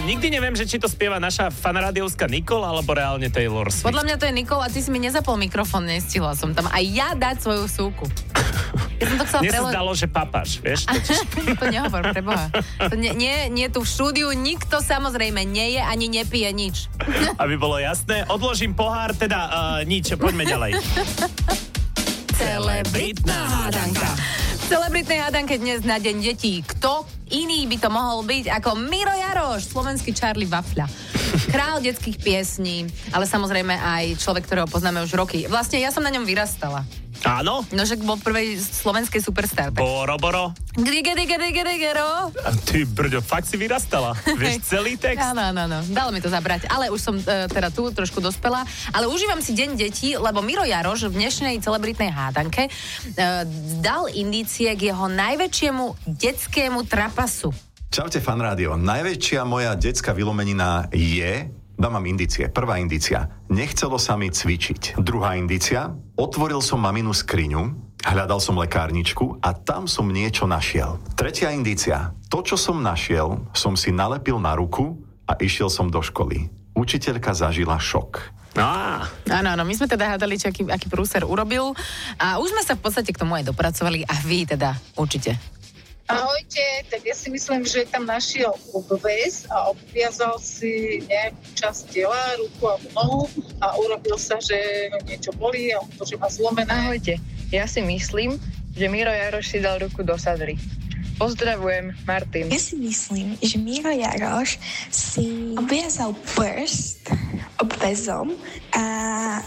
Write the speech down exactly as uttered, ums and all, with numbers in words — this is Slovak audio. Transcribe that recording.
nikdy neviem, že či to spieva naša fanrádiovská Nicole, alebo reálne Taylor Swift. Podľa mňa to je Nicole a ty si mi nezapol mikrofón, nestihla som tam aj ja dať svoju súku. Ja som to chcela Mne prelo... sa zdalo, že papáš, vieš? Totiž... To nehovor, preboha. To nie, nie, nie tu v štúdiu, nikto samozrejme nie je, ani nepije nič. Aby bolo jasné, odložím pohár, teda uh, nič, poďme ďalej. Celebritná hádanka. V celebritnej hádanke dnes na Deň detí. Kto iný by to mohol byť ako Miro Jaroš, slovenský Charlie Wafľa. Král detských piesní, ale samozrejme aj človek, ktorého poznáme už roky. Vlastne ja som na ňom vyrastala. Áno? No, že bol prvej slovenskej superstar. Tak... Boro, boro. Gdy, gdy, gdy, gdy, gero. A ty, brďo, fakt si vyrastala. Vieš celý text? Áno, áno, áno. Dalo mi to zabrať. Ale už som e, teda tu trošku dospela. Ale užívam si Deň detí, lebo Miro Jaroš v dnešnej celebritnej hádanke e, dal indície k jeho najväčšiemu detskému trapasu. Čaute, Fan Rádio. Najväčšia moja detská vylomenina je... Dám vám indície. Prvá indícia. Nechcelo sa mi cvičiť. Druhá indícia. Otvoril som maminu skriňu, hľadal som lekárničku a tam som niečo našiel. Tretia indícia. To, čo som našiel, som si nalepil na ruku a išiel som do školy. Učiteľka zažila šok. Á. Áno, áno, my sme teda hádali, či aký, aký prúser urobil a už sme sa v podstate k tomu aj dopracovali a vy teda určite. Ahojte, tak ja si myslím, že tam našiel obväz a obviazal si nejakú časť tela, ruku a nohu a urobil sa, že niečo bolí a to, že má zlomené. Ahojte, ja si myslím, že Miro Jaroš si dal ruku do sadry. Pozdravujem, Martin. Ja si myslím, že Miro Jaroš si obviazal prst obväzom a